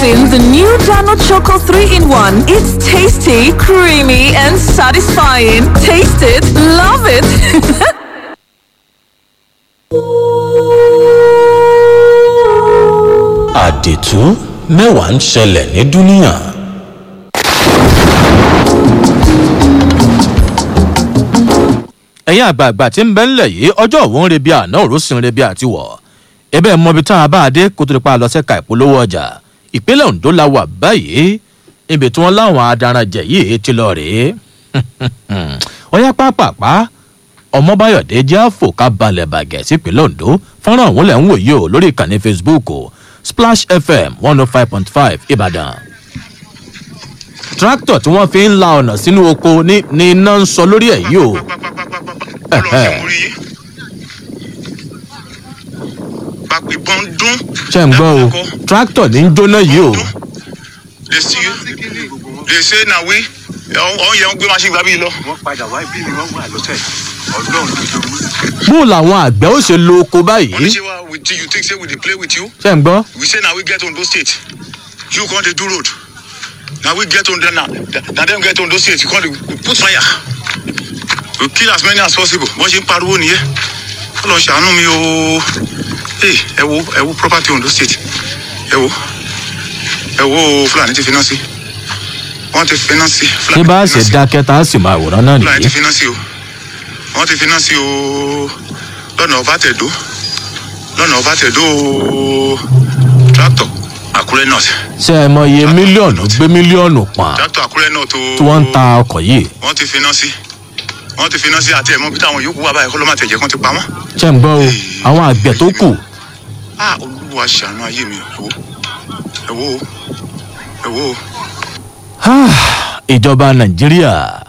Introducing the new Dano Choco 3-in-1. It's tasty, creamy, and satisfying. Taste it, love it. Àdìtú mẹ́wàá ń ṣẹlẹ̀ ní dúníà. Ẹ̀yin àgbààgbà tí ń bẹ ńlẹ̀ yìí ọjọ́ òun ń rebi àná òrósìn rebi àti wọ̀. Ẹbẹ̀ mọbi tá a bá a dé kó tó lè pa lọ sẹ́ka ìpolówó ọjà. Ìpínlẹ̀ Ondo la wà báyìí. Ibi tí wọ́n láwọn adaranjẹ yìí ti lọ rèé. Ọ̀yá pápápá Ọmọbáyọ̀dé jẹ́ àfòká balẹ̀ bàgẹ́ sípínlẹ̀ Ondo. Fọ́nrán òun lẹ̀ ń wòye o lórí ìkànnì Facebook o. Splash FM 105.5 Ìbàdàn. Tractor tí wọ́n fi ń la ọ̀nà sínú oko ní iná ń sọ lórí ẹ̀ yìí o. Ṣé ń gbọ́ o? Tractor ní ń jóná yìí o. They say na we ọ̀hún yẹn ń gbé machine gbàbí lọ. Wọ́n padà wá ibi ni wọ́n wà lọ́tẹ̀. Ọlọ́run tó jọ mú. Bó làwọn àgbẹ̀ ó ṣe lo oko báyìí? Wọ́n ní ṣé wá you think say we dey play with you? Ṣé ń gbọ́? We say na we get Ondo state. You come dey do road. Na we get Ondo na dem get Ondo state. You come dey put fire. We kill as many as possible. Wọ́n ṣe ń pariwo nìyẹn. Ọlọ́run ṣàánú mi o. Ẹ wo property Ondo state. Ẹ wo Fúlàní ti fi náà sí. Wọ́n ti fi náà sí. Tí bá ṣe dákẹ́ tá a sì máa wòrán náà nìyí. Fúlàní ti fi náà sí o. Wọ́n ti fi náà sí o. Lọ́nà Ọbátẹ̀dó tractor Àkúrẹ́ north. Ṣé ẹ mọ iye mílíọ̀nù gbé mílíọ̀nù pọ̀n tractor Àkúrẹ́ north tó. Tí wọ́n ń ta ọkọ̀ yìí. Wọ́n ti fi náà sí àti ẹ̀mọ́ bí táwọn yòókù wà báyìí kọ́ ló máa tẹ̀jẹ̀ kan ti pa wọ́n. Ṣé ń gbọ́ o? Àwọn àgbẹ̀ tó kù. Olúwa ṣàánú ayé mi ẹ wo. Ìjọba Nàìjíríà.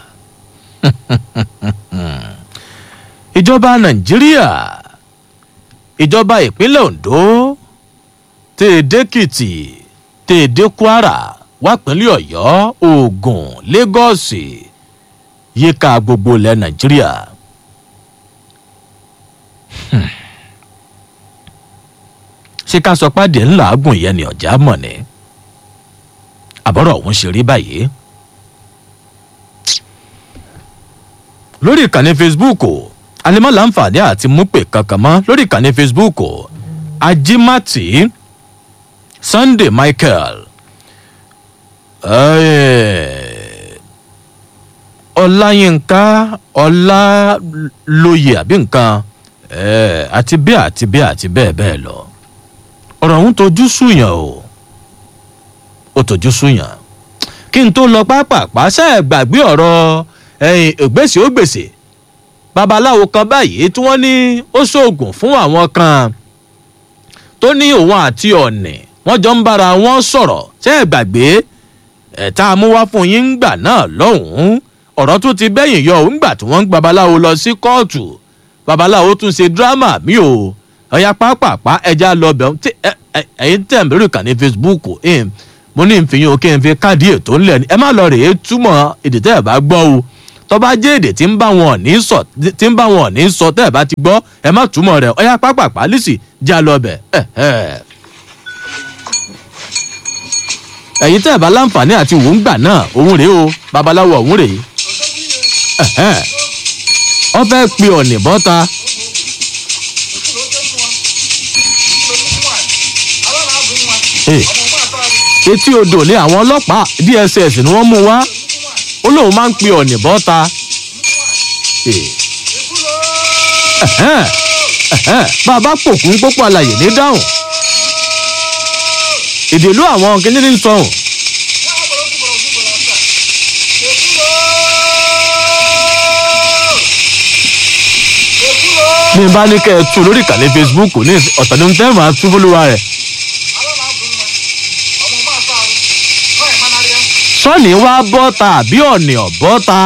Ìjọba Nàìjíríà. Ìjọba ìpínlẹ̀ Ondo. Tèdèkìtì. Tèdè Kwara. Wápínlẹ̀ Ọ̀yọ́. Ògùn. Lagos. Yíká gbogbo ilẹ̀ Nàìjíríà. Ṣé ká sọ pàdé ńlá àgùn yẹn ni ọ̀já mọ̀ ni? Àbọ̀rọ̀ ọ̀hún ṣe rí báyìí. Lórí ìkànnì Facebook alimọ́ láǹfààní àti múpè kankan mọ́ lórí ìkànnì Facebook Ajímátì Sunday Michael Ọláyínká Ọlálóye àbí nǹkan àti bẹ́ẹ̀ bẹ́ẹ̀ lọ. Ọ̀rọ̀ ọ̀hún tojú súyàn o. Ó tojú súyàn. Kí n tó lọ pápápá ṣe é gbàgbé ọ̀rọ̀ ògbèsè ògbèsè babaláwo kan báyìí tí wọ́n ní ó ṣoògùn fún àwọn kan tó ní òun àti ọ̀nì wọ́n jọ ń bára wọn sọ̀rọ̀ ṣe é gbàgbé tá a mú wá fún yín ńgbà náà lọ́hùn-ún ọ̀rọ̀ tún ti bẹ́yìn yọ ńgbà tí wọ́n ń babaláwo lọ sí kóòtù babaláwo tún ṣe dírámà mi ò ọ̀yà pápápá ẹja lọ bẹ̀ ẹ̀yin tẹ̀ ń bẹ̀rù kàn ní Facebook mo ní ìfìyàn òkè ń fi káàdì ètò ńlẹ̀ ni ẹ má lọ rèé túmọ̀ èdè tẹ́ ẹ̀ bá gbọ́ o tó bá jẹ́ èdè tí ń bá wọn ní sọ tẹ́ ẹ̀ bá ti gbọ́ ẹ má túmọ̀ rẹ̀ ọ̀yà pápápá lísì já lọ bẹ̀ ẹ̀yin tẹ́ ẹ̀ bá láǹfààní àti wò ń gbà náà òun rèé o babaláwo òun rèé ọ fẹ́ pe ọ̀nì bọ́ta. Etí odò ní àwọn ọlọ́pàá DSS ni wọ́n mú wá ó lóun máa ń pe ọ̀nì bọ́ta. Bàbá pòkú ń pópó àlàyé ní dáhùn ìdèlú àwọn kìnìún ń sọ̀hún. Ní bá ní kẹ́ ẹ tú lórí ìkànnì Facebook ní ọ̀tọ̀ ní tẹ́ máa tú fúlùwà rẹ̀. Sọ́ọ̀nì wá bọ́ta àbí ọ̀nì ọ̀bọ́ta.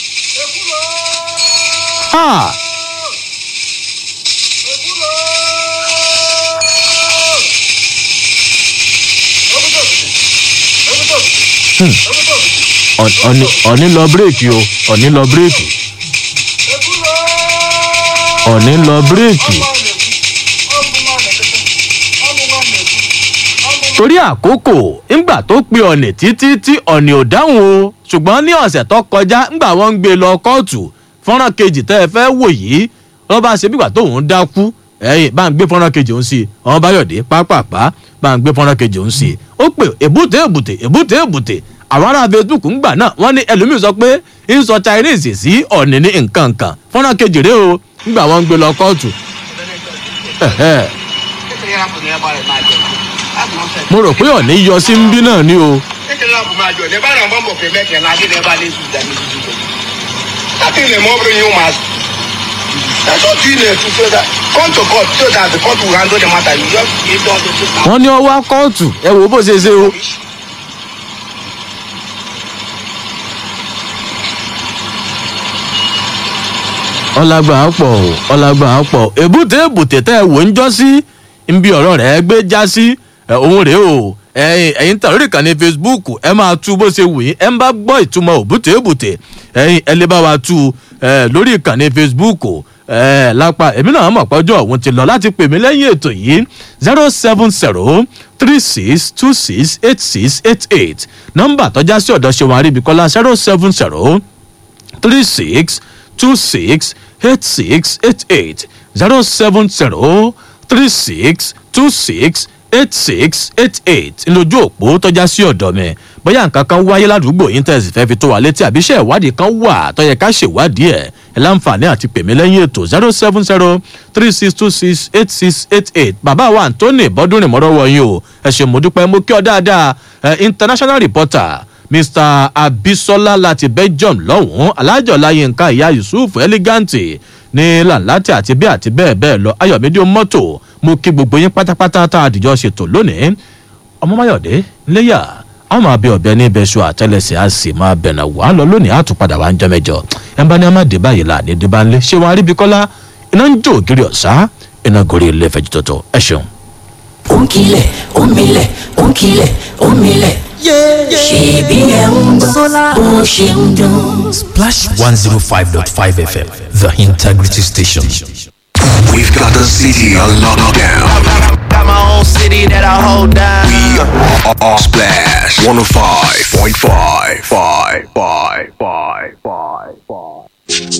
Ọ̀nì lọ bírèkì o ọ̀nì lọ bírèkì. Ọ̀nì lọ bírèkì. torí àkókò ńgbà tó pe ọ̀nì títí tí ọ̀nì ò dáhùn o ṣùgbọ́n ní ọ̀sẹ̀ tó kọjá ńgbà wọ́n ń gbé lọ kóòtù fọ́nrán kejì tẹ́ ẹ fẹ́ wò yìí wọ́n bá ṣe bígbà tóun dákú ẹ̀yìn bá ń gbé fọ́nrán kejì òun sí i ọmọ báyọ̀dé pápápá bá ń gbé fọ́nrán kejì òun sí i ó pè èbúté àwọn ará facebook ńgbà náà wọ́n ní ẹlòmíín sọ pé ń sọ chinese sí ọ̀nì ní nǹkan kan fọ́nrán kejì rèé o ńgbà wọ́n ń gbé lọ kóòtù. mo rò pé ọ̀nì yọ sí ń bí náà ni o. wọ́n ní ọwọ́ kóòtù ẹ wò bó ṣe ṣe o. ọlágbà pọ̀ èbúté tẹ́ ẹ wò ń jọ́ sí nbí ọ̀rọ̀ rẹ̀ gbé já sí òun rèé o ẹ̀yin tàbí ìkànnì facebook ẹ máa tú bó ṣe wù yín ẹ ń bá gbọ́ ìtumọ̀ èbúté ẹ lè bá wa tú lórí ìkànnì facebook lápá èmi náà mọ̀ pọ́jọ́ òun ti lọ láti pè mí lẹ́yìn ètò yìí 07036268688 nọ́mbà tọ́já sí ọ̀dọ̀ ṣe wọn àríbíkọ́lá 07036268688 07036268688 ńlójú òpó tọ́já sí ọ̀dọ̀ mi bóyá nǹkan kan wáyé ládùúgbò yín tẹ̀sí fẹ́ fi tó wa létí àbí iṣẹ́ ìwádìí kan wà tọ́yẹ ká ṣèwádìí ẹ̀ ẹ láǹfààní àti pèmí lẹ́yìn ètò 07036268688 bàbá wa anthony bọ́dúnrìn mọ́rọ́wọ́ yín o ẹ ṣe mo dúpẹ́ mo kí ọ dáadáa international reporter mr abisola láti belgium lọ́hùn-ún alájọ̀láyínká ìyá yusuf eleganti ní làǹlàtì àti bẹ́ẹ̀ bẹ́ẹ̀ lọ ayọ̀mídìí mọ́tò mo kí gbogbo yín pátápátá tá a dìjọ́ ṣètò lónìí ọmọ máyọ̀dé léyà àwọn máa bẹ ọbẹ̀ ní ibẹ̀ṣọ àtẹlẹsẹ̀ á sì máa bẹ̀nà wà á lọ lónìí àtúpadà wà ń jọ mẹ́jọ ẹ̀ ń bá ní a máa dé báyìí láàní dé bá ń lé ṣé wọn aríbikọ́lá iná ń jó ògiri ọ̀sá iná gorí ilé ìfẹ́jú tọ̀tọ̀ ẹ ṣeun. Onkile, omile. Ṣèbí ẹ̀ ń gbọ́ bó ṣe ń dún. Splash 105.5 FM, the integrity station. We've got the city on lockdown. Got my own city that I hold down. We are Splash 105.5.